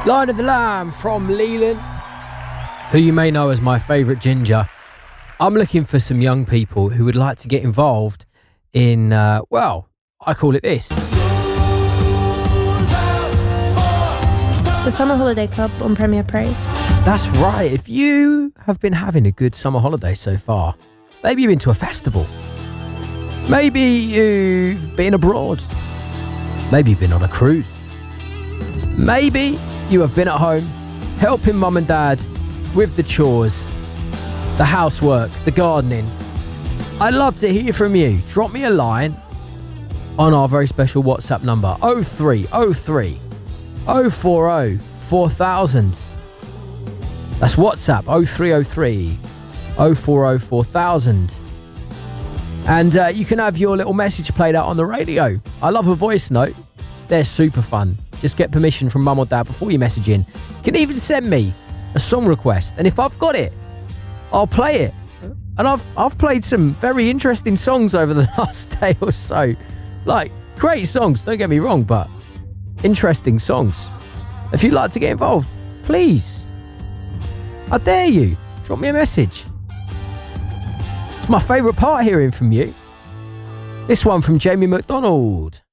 Lion of the Lamb from Leland, who you may know as my favourite ginger. I'm looking for some young people who would like to get involved in, well, I call it this. The Summer Holiday Club on Premier Praise. That's right. If you have been having a good summer holiday so far, maybe you've been to a festival, maybe you've been abroad, maybe you've been on a cruise, maybe you have been at home helping mum and dad with the chores, the housework, the gardening. I'd love to hear from you. Drop me a line on our very special WhatsApp number 0303 040 4000. That's WhatsApp 0303 040 4000. And you can have your little message played out on the radio. I love a voice note. They're super fun. Just get permission from mum or dad before you message in. You can even send me a song request, and if I've got it, I'll play it. And I've played some very interesting songs over the last day or so. Like, great songs, don't get me wrong, but interesting songs. If you'd like to get involved, please, I dare you, drop me a message. It's my favourite part, hearing from you. This one from Jamie McDonald.